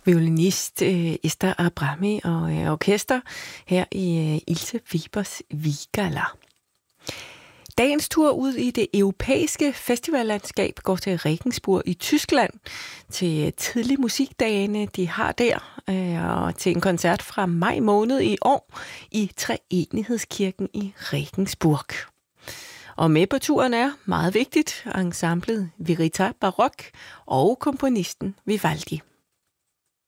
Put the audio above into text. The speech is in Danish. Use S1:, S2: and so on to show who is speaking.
S1: violinist Esther Abrami og orkester her i Ilse Webers Vigala. Dagens tur ud i det europæiske festivallandskab går til Regensburg i Tyskland, til tidlig musikdagene, de har der, og til en koncert fra maj måned i år i Treenighedskirken i Regensburg. Og med på turen er, meget vigtigt, ensemblet Verita Baroque og komponisten Vivaldi.